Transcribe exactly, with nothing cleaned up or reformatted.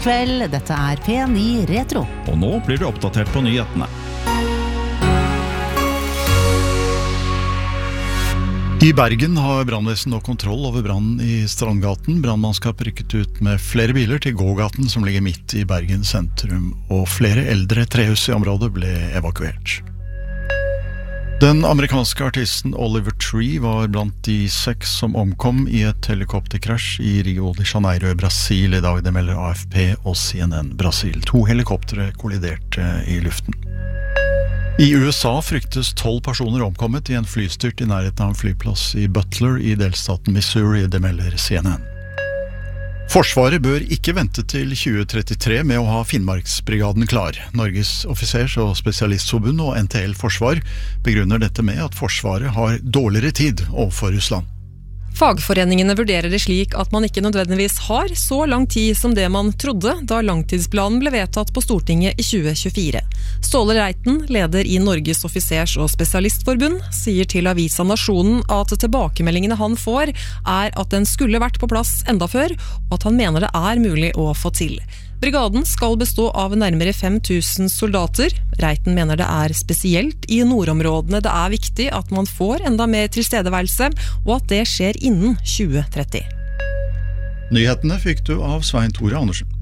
God kveld, dette er P ni Retro. Og nå blir du oppdatert på nyhetene. I Bergen har brannvesen nå kontroll over brannen i Strandgaten. Brannmannskap rykket ut med flere biler til gågaten som ligger midt i Bergen sentrum, og flere eldre trehus i området ble evakuert. Den amerikanske artisten Oliver Tree var blant de seks som omkom i et helikopterkrasj i Rio de Janeiro i Brasil i dag. Det melder A F P og C N N Brasil. To helikoptere kolliderte i luften. I U S A fryktes tolv personer omkommet i en flystyrt i nærheten av en flyplass i Butler i delstaten Missouri, det melder C N N. Forsvaret bør ikke vente til tjue trettitre med å ha Finnmarksbrigaden klar. Norges offisers- og spesialistforbund og N T L Forsvar begrunner dette med at Forsvaret har dårligere tid overfor Russland. Fagforeningene vurderer det slik at man ikke nødvendigvis har så lang tid som det man trodde da langtidsplanen ble vedtatt på Stortinget i tjue tjuefire. Ståle Reiten, leder i Norges offisers- og spesialistforbund, sier til avisa Nasjonen at tilbakemeldingene han får er at den skulle vært på plass enda før, og at han mener det er mulig å få til. Brigaden skal bestå av nærmere fem tusen soldater. Reiten mener det er spesielt i nordområdene det er viktig at man får enda mer tilstedeværelse, og at det skjer innen tjue tretti. Nyhetene fikk du av Svein Tore Andersen.